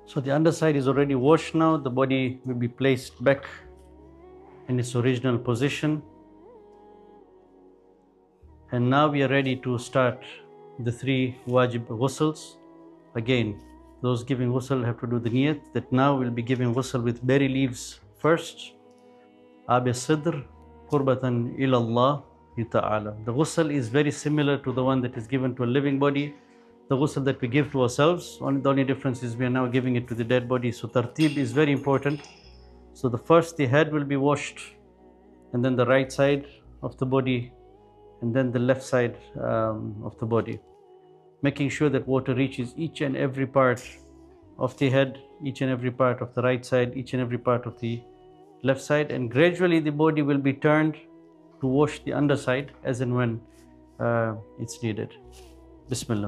So the underside is already washed now. The body will be placed back in its original position. And now we are ready to start the 3 wajib ghusls. Again, those giving ghusl have to do the niyat that now we'll be giving ghusl with berry leaves first. Abi Sidr, Qurbatan ilallah ta'ala. The ghusl is very similar to the one that is given to a living body. The ghusl that we give to ourselves, the only difference is we are now giving it to the dead body. So tartib is very important. So the head will be washed, and then the right side of the body, and then the left side of the body. Making sure that water reaches each and every part of the head, each and every part of the right side, each and every part of the left side, and gradually the body will be turned to wash the underside as and when it's needed. Bismillah.